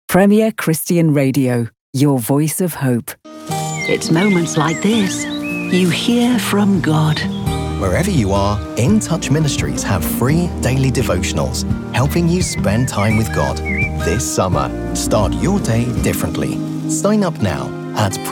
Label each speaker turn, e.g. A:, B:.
A: Premier Christian Radio, your voice of hope.
B: It's moments like this you hear from God.
C: Wherever you are, In Touch Ministries have free daily devotionals, helping you spend time with God. This summer, start your day differently. Sign up now at